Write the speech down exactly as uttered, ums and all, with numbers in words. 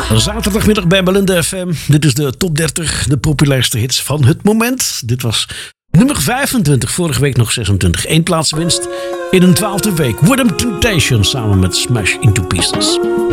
Zaterdagmiddag bij Belinda F M. Dit is de top dertig, de populairste hits van het moment. Dit was nummer vijfentwintig, vorige week nog zesentwintig. Eén plaats winst in een twaalfde week. Rhythm Temptation samen met Smash Into Pieces.